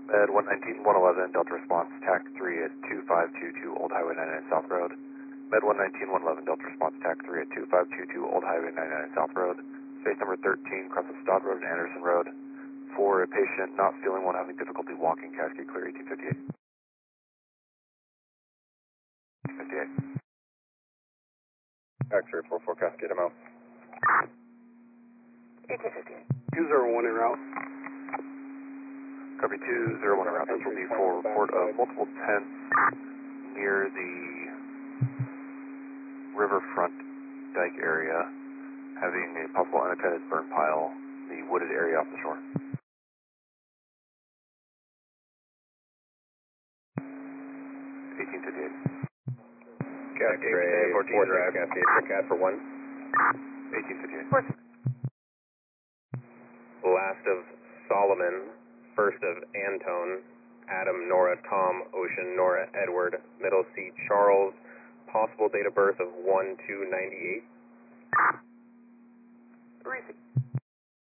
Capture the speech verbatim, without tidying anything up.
Med one nineteen one eleven, Delta Response, T A C three at two five two two Old Highway ninety-nine South Road. Med one nineteen one eleven, Delta Response, T A C three at two five two two Old Highway ninety-nine South Road. Space number thirteen, cross of Stodd Road and Anderson Road. For a patient not feeling well, having difficulty walking, Cascade Clear eighteen fifty-eight. fifty-eight. X-ray four four Cascade, I'm out. eighteen fifty-eight. two zero one en route. Copy two zero one route. This will be for report of multiple tents near the riverfront dike area, having a possible unattended burn pile, the wooded area off the shore. eighteen fifty-eight. Cascade four Drive, Cascade for Cat for one. eighteen fifty-eight. Last of Solomon, first of Antone, Adam, Nora, Tom, Ocean, Nora, Edward, middle seat, Charles, possible date of birth of one two ninety-eight.